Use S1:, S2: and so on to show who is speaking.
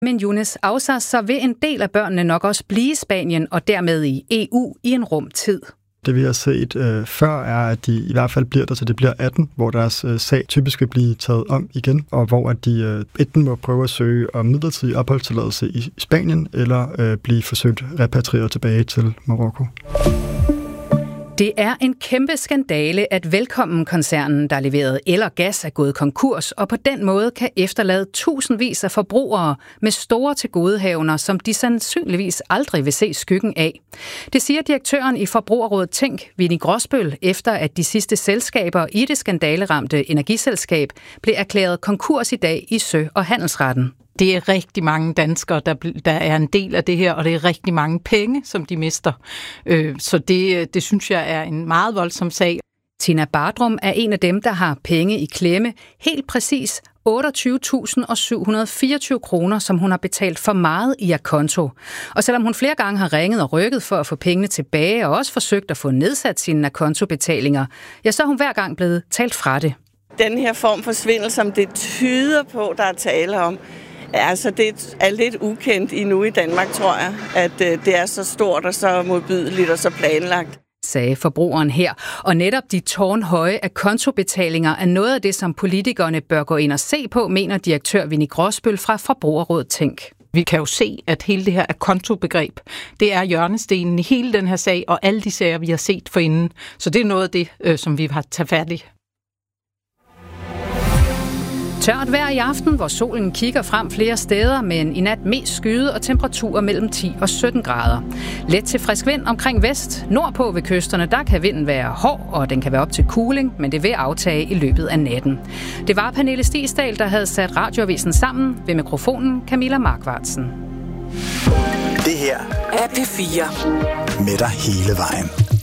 S1: Men Younes Aussas, så vil en del af børnene nok også blive i Spanien og dermed i EU i en rum tid.
S2: Det vi har set før er, at de i hvert fald bliver der, så det bliver 18, hvor deres sag typisk vil blive taget om igen, og hvor at de enten må prøve at søge om midlertidig opholdstilladelse i Spanien, eller blive forsøgt repatrieret tilbage til Marokko.
S1: Det er en kæmpe skandale, at Velkommen-koncernen, der leverede el og gas, er gået konkurs, og på den måde kan efterlade tusindvis af forbrugere med store tilgodehavender, som de sandsynligvis aldrig vil se skyggen af. Det siger direktøren i Forbrugerrådet Tænk, Winnie Grosbøll, efter at de sidste selskaber i det skandaleramte energiselskab blev erklæret konkurs i dag i Sø- og Handelsretten.
S3: Det er rigtig mange danskere, der er en del af det her, og det er rigtig mange penge, som de mister. Så det synes jeg er en meget voldsom sag.
S1: Tina Bardrum er en af dem, der har penge i klemme. Helt præcis 28.724 kroner, som hun har betalt for meget i akonto. Og selvom hun flere gange har ringet og rykket for at få pengene tilbage, og også forsøgt at få nedsat sine akontobetalinger, ja, så er hun hver gang blevet talt fra det.
S4: Den her form for svindel, som det tyder på, der er tale om, altså det er lidt ukendt endnu i Danmark, tror jeg, at det er så stort og så modbydeligt og så planlagt.
S1: Sagde forbrugeren her. Og netop de tårnhøje akontobetalinger er noget af det, som politikerne bør gå ind og se på, mener direktør Winnie Grosbøll fra Forbrugerrådet Tænk.
S3: Vi kan jo se, at hele det her akontobegreb, det er hjørnestenen i hele den her sag, og alle de sager, vi har set forinden. Så det er noget af det, som vi har taget fat i.
S1: Tørt vejr i aften, hvor solen kigger frem flere steder, men i nat mest skyde og temperaturer mellem 10 og 17 grader. Let til frisk vind omkring vest. Nordpå ved kysterne, der kan vinden være hård, og den kan være op til kuling, men det vil aftage i løbet af natten. Det var Pernille Stigsdal, der havde sat Radioavisen sammen. Ved mikrofonen Camilla Markvartsen.
S5: Det her er P4 med dig hele vejen.